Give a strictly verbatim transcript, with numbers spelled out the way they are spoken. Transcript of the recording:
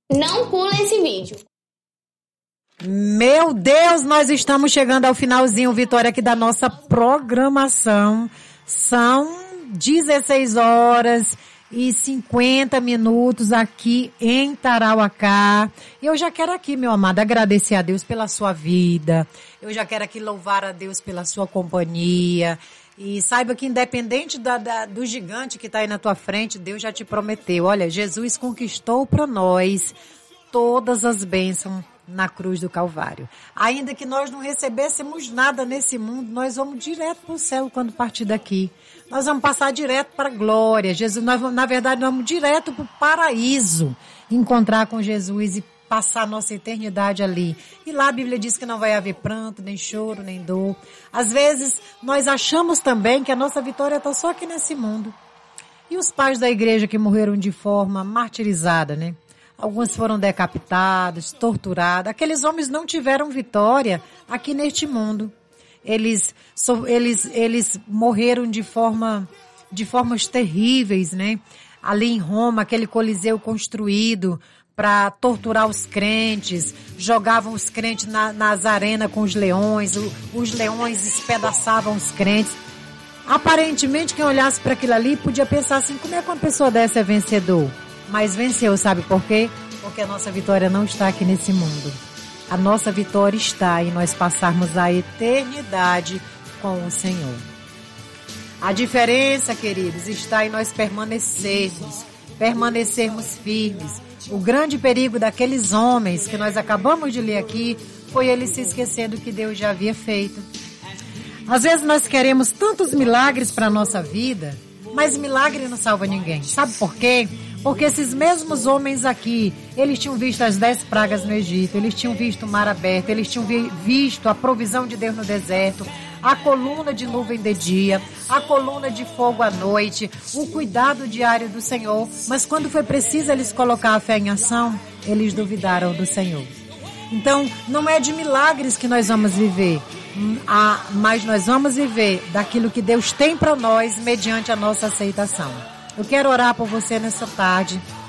Não pula esse vídeo. Meu Deus, nós estamos chegando ao finalzinho, Vitória, aqui da nossa programação. São dezesseis horas e cinquenta minutos aqui em Tarauacá. Eu já quero aqui, meu amado, agradecer a Deus pela sua vida. Eu já quero aqui louvar a Deus pela sua companhia. E saiba que independente da, da, do gigante que está aí na tua frente, Deus já te prometeu. Olha, Jesus conquistou para nós todas as bênçãos na cruz do Calvário. Ainda que nós não recebêssemos nada nesse mundo, nós vamos direto para o céu quando partir daqui. Nós vamos passar direto para a glória. Jesus, nós vamos, na verdade, nós vamos direto para o paraíso, encontrar com Jesus e passar nossa eternidade ali. E lá a Bíblia diz que não vai haver pranto, nem choro, nem dor. Às vezes, nós achamos também que a nossa vitória está só aqui nesse mundo. E os pais da igreja que morreram de forma martirizada, né? Alguns foram decapitados, torturados. Aqueles homens não tiveram vitória aqui neste mundo. Eles, eles, eles morreram de forma, de formas terríveis, né? Ali em Roma, aquele coliseu construído para torturar os crentes, jogavam os crentes na, nas arenas com os leões, o, os leões espedaçavam os crentes. Aparentemente, quem olhasse para aquilo ali podia pensar assim, como é que uma pessoa dessa é vencedor? Mas venceu, sabe por quê? Porque a nossa vitória não está aqui nesse mundo. A nossa vitória está em nós passarmos a eternidade com o Senhor. A diferença, queridos, está em nós permanecermos, permanecermos firmes. O grande perigo daqueles homens que nós acabamos de ler aqui foi eles se esquecer do que Deus já havia feito. Às vezes nós queremos tantos milagres para a nossa vida, mas milagre não salva ninguém. Sabe por quê? Porque esses mesmos homens aqui, eles tinham visto as dez pragas no Egito, eles tinham visto o mar aberto, eles tinham vi- visto a provisão de Deus no deserto, a coluna de nuvem de dia, a coluna de fogo à noite, o cuidado diário do Senhor. Mas quando foi preciso eles colocar a fé em ação, eles duvidaram do Senhor. Então, não é de milagres que nós vamos viver, mas nós vamos viver daquilo que Deus tem para nós mediante a nossa aceitação. Eu quero orar por você nessa tarde,